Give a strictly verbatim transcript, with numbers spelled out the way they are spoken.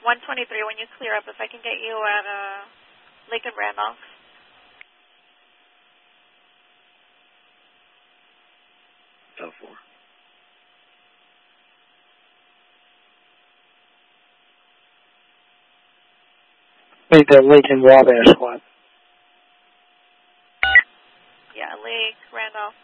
one twenty-three, when you clear up, if I can get you at uh, Lake and Randolph. Oh, four. Made the Lake and Wabash squad.